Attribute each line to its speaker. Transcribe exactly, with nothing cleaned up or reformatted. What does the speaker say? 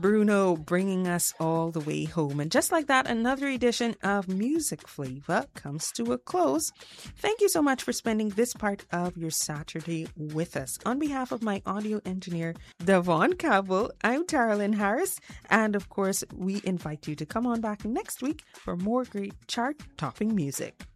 Speaker 1: Bruno bringing us all the way home. And just like that, another edition of Music Flavor comes to a close. Thank you so much for spending this part of your Saturday with us. On behalf of my audio engineer, Devon Cabell, I'm Taralyn Harris. And of course, we invite you to come on back next week for more great chart-topping music.